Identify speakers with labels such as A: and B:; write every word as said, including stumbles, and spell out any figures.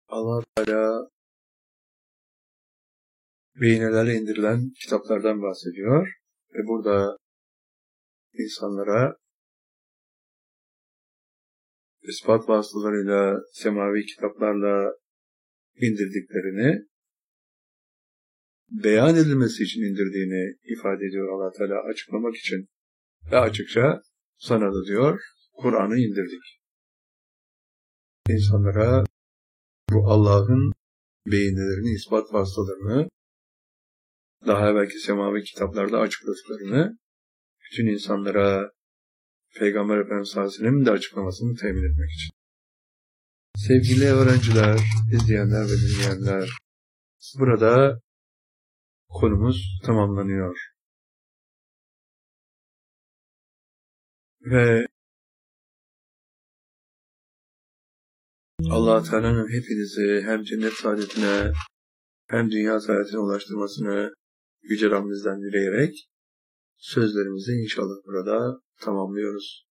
A: Allah Teala beynelerle indirilen kitaplardan bahsediyor ve burada insanlara ispat vasıtalarıyla, semavi kitaplarla indirdiklerini beyan edilmesi için indirdiğini ifade ediyor Allah Teala açıklamak için. Ve açıkça sana da diyor, Kur'an'ı indirdik. İnsanlara bu Allah'ın beyinlerini, ispat vasıtalarını, daha evvelki semavi kitaplarda açıkladıklarını, bütün insanlara Peygamber Efendimiz sallallahu aleyhi ve sellem'in de açıklamasını temin etmek için. Sevgili öğrenciler, izleyenler ve dinleyenler, burada konumuz tamamlanıyor. Ve Allah Teala'nın hepinizi hem cennet saadetine hem dünya saadetine ulaştırmasını Yüce Rabbimizden dileyerek sözlerimizi inşallah burada tamamlıyoruz.